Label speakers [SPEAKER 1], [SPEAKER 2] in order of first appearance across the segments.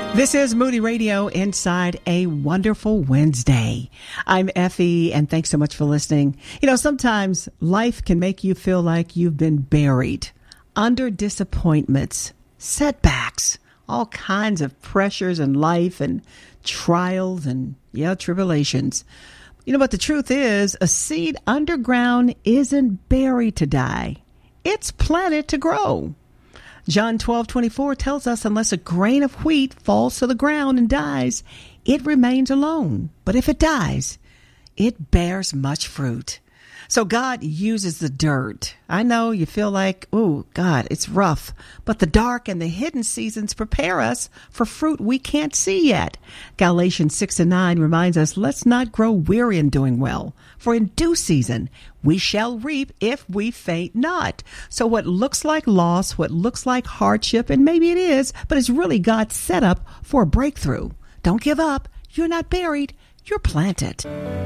[SPEAKER 1] This is Moody Radio Inside a Wonderful Wednesday. I'm Effie, and thanks so much for listening. You know, sometimes life can make you feel like you've been buried under disappointments, setbacks, all kinds of pressures in life and trials and, tribulations. You know, but the truth is, a seed underground isn't buried to die. It's planted to grow. John 12:24 tells us unless a grain of wheat falls to the ground and dies, it remains alone. But if it dies, it bears much fruit. So God uses the dirt. I know you feel like, oh, God, it's rough. But the dark and the hidden seasons prepare us for fruit we can't see yet. Galatians 6:9 reminds us, let's not grow weary in doing well. For in due season, we shall reap if we faint not. So what looks like loss, what looks like hardship, and maybe it is, but it's really God's setup for a breakthrough. Don't give up. You're not buried. You're planted.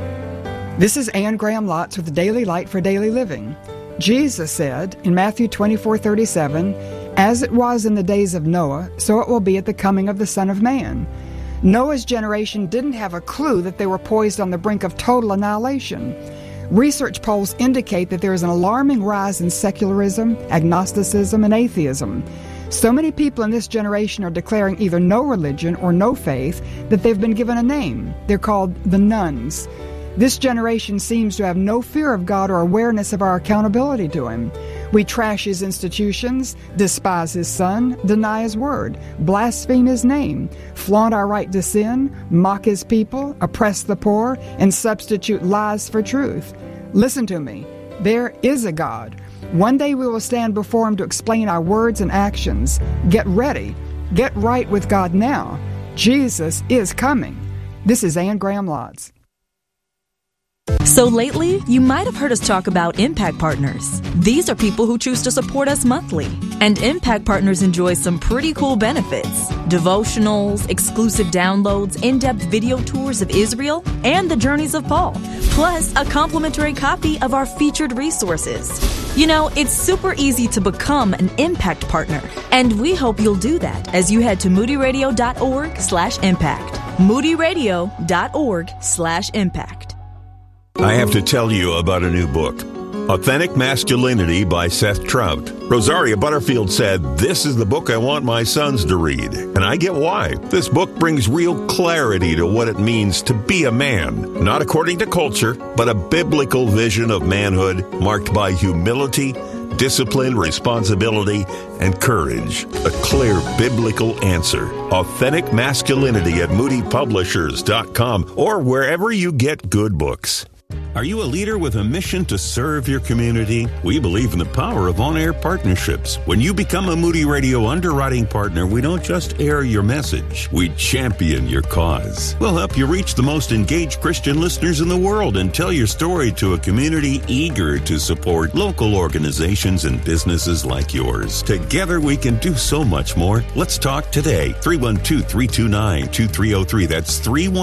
[SPEAKER 2] This is Anne Graham Lotz with the Daily Light for Daily Living. Jesus said in Matthew 24:37, "As it was in the days of Noah, so it will be at the coming of the Son of Man." Noah's generation didn't have a clue that they were poised on the brink of total annihilation. Research polls indicate that there is an alarming rise in secularism, agnosticism, and atheism. So many people in this generation are declaring either no religion or no faith that they've been given a name. They're called the nones. This generation seems to have no fear of God or awareness of our accountability to Him. We trash His institutions, despise His Son, deny His word, blaspheme His name, flaunt our right to sin, mock His people, oppress the poor, and substitute lies for truth. Listen to me. There is a God. One day we will stand before Him to explain our words and actions. Get ready. Get right with God now. Jesus is coming. This is Anne Graham Lotz.
[SPEAKER 3] So lately, you might have heard us talk about Impact Partners. These are people who choose to support us monthly. And Impact Partners enjoy some pretty cool benefits. Devotionals, exclusive downloads, in-depth video tours of Israel, and the journeys of Paul. Plus, a complimentary copy of our featured resources. You know, it's super easy to become an Impact Partner. And we hope you'll do that as you head to moodyradio.org/impact. moodyradio.org/impact.
[SPEAKER 4] I have to tell you about a new book, Authentic Masculinity by Seth Trout. Rosaria Butterfield said, "This is the book I want my sons to read." And I get why. This book brings real clarity to what it means to be a man, not according to culture, but a biblical vision of manhood marked by humility, discipline, responsibility, and courage. A clear biblical answer. Authentic Masculinity at moodypublishers.com or wherever you get good books. Are you a leader with a mission to serve your community? We believe in the power of on-air partnerships. When you become a Moody Radio underwriting partner, we don't just air your message, we champion your cause. We'll help you reach the most engaged Christian listeners in the world and tell your story to a community eager to support local organizations and businesses like yours. Together we can do so much more. Let's talk today. 312-329-2303. That's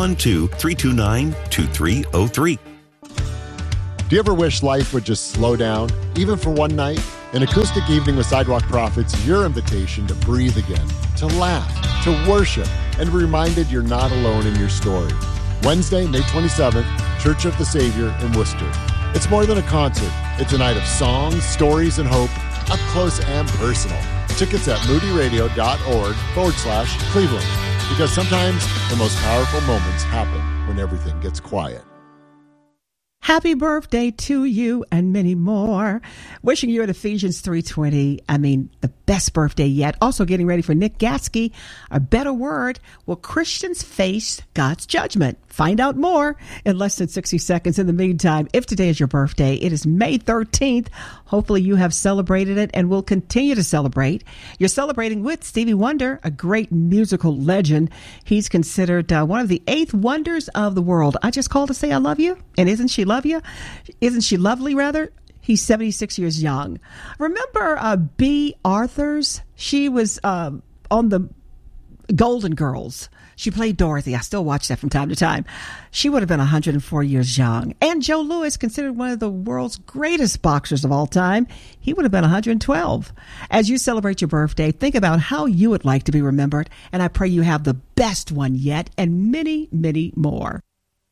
[SPEAKER 4] 312-329-2303.
[SPEAKER 5] Do you ever wish life would just slow down, even for one night? An acoustic evening with Sidewalk Prophets, your invitation to breathe again, to laugh, to worship, and be reminded you're not alone in your story. Wednesday, May 27th, Church of the Savior in Worcester. It's more than a concert. It's a night of songs, stories, and hope, up close and personal. Tickets at moodyradio.org/Cleveland. Because sometimes the most powerful moments happen when everything gets quiet.
[SPEAKER 1] Happy birthday to you and many more. Wishing you at Ephesians 3:20. The best birthday yet. Also getting ready for Nick Gatsky. A better word. Will Christians face God's judgment? Find out more in less than 60 seconds. In the meantime, if today is your birthday, it is May 13th. Hopefully you have celebrated it and will continue to celebrate. You're celebrating with Stevie Wonder, a great musical legend. He's considered one of the 8 wonders of the world. I just called to say I love you. And isn't she love you? Isn't she lovely, rather? He's 76 years young. Remember Bea Arthurs? She was on the Golden Girls. She played Dorothy. I still watch that from time to time. She would have been 104 years young. And Joe Louis, considered one of the world's greatest boxers of all time, he would have been 112. As you celebrate your birthday, think about how you would like to be remembered, and I pray you have the best one yet and many, many more.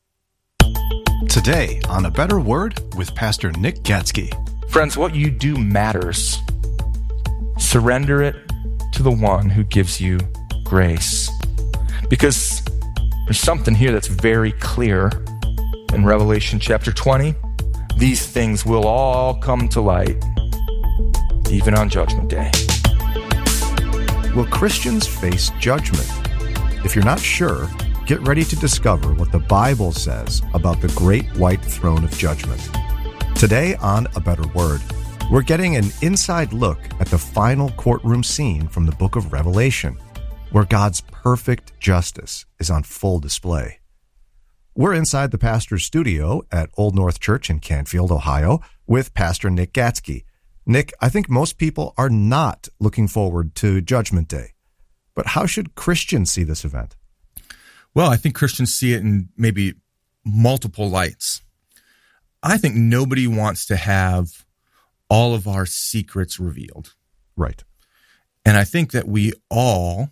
[SPEAKER 6] Today on A Better Word with Pastor Nick Gatzke.
[SPEAKER 7] Friends, what you do matters. Surrender it to the one who gives you grace. Because there's something here that's very clear. In Revelation chapter 20, these things will all come to light, even on Judgment Day.
[SPEAKER 6] Will Christians face judgment? If you're not sure, get ready to discover what the Bible says about the great white throne of judgment. Today on A Better Word, we're getting an inside look at the final courtroom scene from the book of Revelation, where God's perfect justice is on full display. We're inside the pastor's studio at Old North Church in Canfield, Ohio, with Pastor Nick Gatzke. Nick, I think most people are not looking forward to Judgment Day. But how should Christians see this event?
[SPEAKER 7] Well, I think Christians see it in maybe multiple lights. I think nobody wants to have all of our secrets revealed.
[SPEAKER 6] Right.
[SPEAKER 7] And I think that we all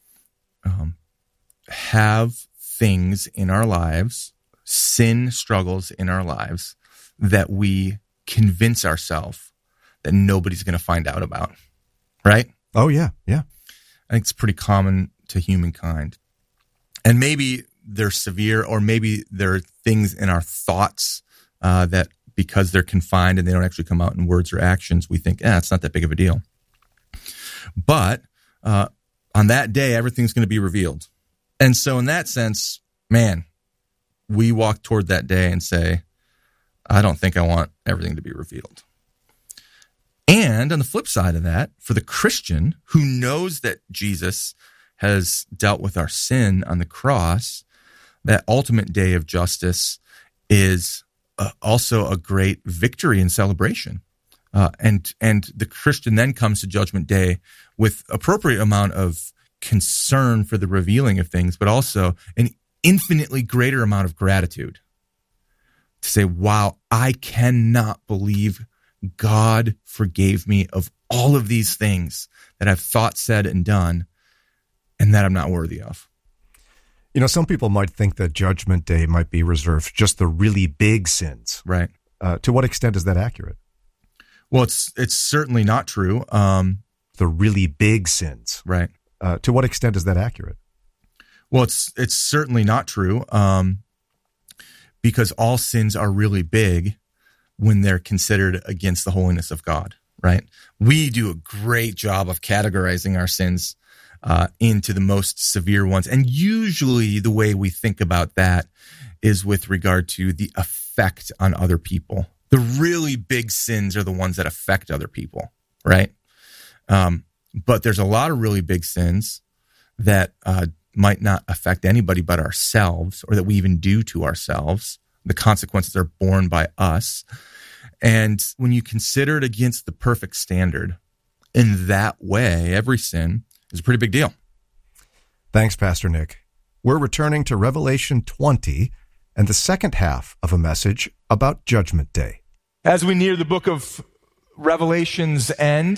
[SPEAKER 7] have things in our lives, sin struggles in our lives, that we convince ourselves that nobody's going to find out about. Right?
[SPEAKER 6] Oh, yeah. Yeah.
[SPEAKER 7] I think it's pretty common to humankind. And maybe they're severe, or maybe there are things in our thoughts that, because they're confined and they don't actually come out in words or actions, we think, it's not that big of a deal. But on that day, everything's going to be revealed. And so in that sense, man, we walk toward that day and say, I don't think I want everything to be revealed. And on the flip side of that, for the Christian who knows that Jesus has dealt with our sin on the cross, that ultimate day of justice is also a great victory and celebration. And the Christian then comes to Judgment Day with appropriate amount of concern for the revealing of things, but also an infinitely greater amount of gratitude to say, wow, I cannot believe God forgave me of all of these things that I've thought, said, and done, and that I'm not worthy of.
[SPEAKER 6] You know, some people might think that Judgment Day might be reserved for just the really big sins.
[SPEAKER 7] Right.
[SPEAKER 6] To what extent is that accurate?
[SPEAKER 7] Well, it's certainly not true.
[SPEAKER 6] The really big sins.
[SPEAKER 7] Right.
[SPEAKER 6] To what extent is that accurate?
[SPEAKER 7] Well, it's certainly not true, because all sins are really big when they're considered against the holiness of God, right? We do a great job of categorizing our sins into the most severe ones. And usually the way we think about that is with regard to the effect on other people. The really big sins are the ones that affect other people, right? But there's a lot of really big sins that might not affect anybody but ourselves, or that we even do to ourselves. The consequences are borne by us. And when you consider it against the perfect standard, in that way, every sin is a pretty big deal.
[SPEAKER 6] Thanks, Pastor Nick. We're returning to Revelation 20 and the second half of a message about Judgment Day.
[SPEAKER 7] As we near the book of Revelation's end,